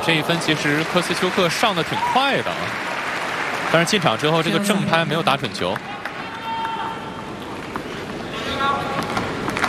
这一分其实科斯丘克上的挺快的啊，但是进场之后这个正拍没有打准球。